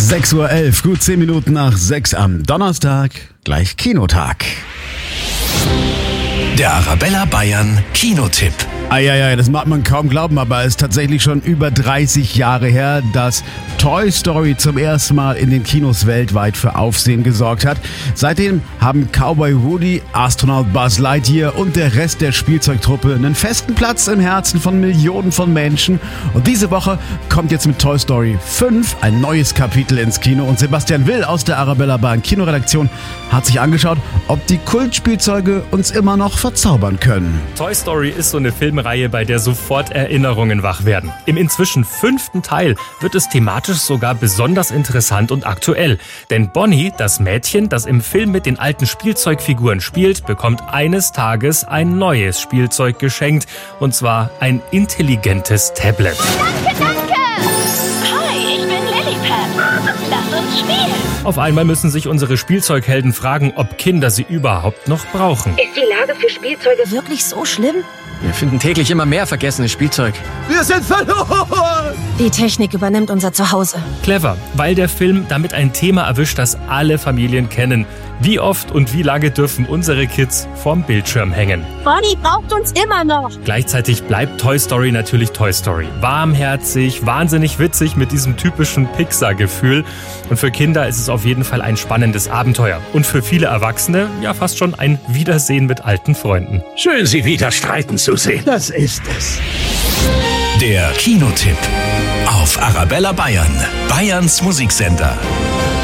6:11 Uhr, gut 10 Minuten nach 6 am Donnerstag, gleich Kinotag. Der Arabella Bayern Kinotipp. Eieiei, das mag man kaum glauben, aber es ist tatsächlich schon über 30 Jahre her, dass Toy Story zum ersten Mal in den Kinos weltweit für Aufsehen gesorgt hat. Seitdem haben Cowboy Woody, Astronaut Buzz Lightyear und der Rest der Spielzeugtruppe einen festen Platz im Herzen von Millionen von Menschen. Und diese Woche kommt jetzt mit Toy Story 5 ein neues Kapitel ins Kino. Und Sebastian Will aus der Arabella Bayern Kinoredaktion hat sich angeschaut, ob die Kultspielzeuge uns immer noch verzaubern können. Toy Story ist so eine Filmreihe, bei der sofort Erinnerungen wach werden. Im inzwischen 5. Teil wird es thematisch sogar besonders interessant und aktuell. Denn Bonnie, das Mädchen, das im Film mit den alten Spielzeugfiguren spielt, bekommt eines Tages ein neues Spielzeug geschenkt. Und zwar ein intelligentes Tablet. Danke! Hi, ich bin Lilliput. Lass uns spielen. Auf einmal müssen sich unsere Spielzeughelden fragen, ob Kinder sie überhaupt noch brauchen. Ist die Lage für Spielzeuge wirklich so schlimm? Wir finden täglich immer mehr vergessenes Spielzeug. Wir sind verloren! Die Technik übernimmt unser Zuhause. Clever, weil der Film damit ein Thema erwischt, das alle Familien kennen. Wie oft und wie lange dürfen unsere Kids vorm Bildschirm hängen? Bonnie braucht uns immer noch. Gleichzeitig bleibt Toy Story natürlich Toy Story. Warmherzig, wahnsinnig witzig mit diesem typischen Pixar-Gefühl. Und für Kinder ist es auf jeden Fall ein spannendes Abenteuer. Und für viele Erwachsene ja fast schon ein Wiedersehen mit alten Freunden. Schön, Sie wieder streiten zu sehen. Das ist es. Der Kinotipp auf Arabella Bayern, Bayerns Musiksender.